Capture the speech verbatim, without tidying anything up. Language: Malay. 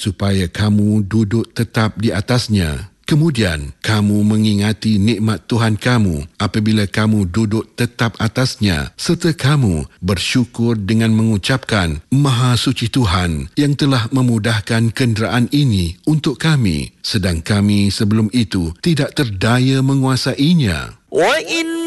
supaya kamu duduk tetap di atasnya. Kemudian kamu mengingati nikmat Tuhan kamu apabila kamu duduk tetap atasnya, serta kamu bersyukur dengan mengucapkan, Maha Suci Tuhan yang telah memudahkan kenderaan ini untuk kami, sedang kami sebelum itu tidak terdaya menguasainya. Wa in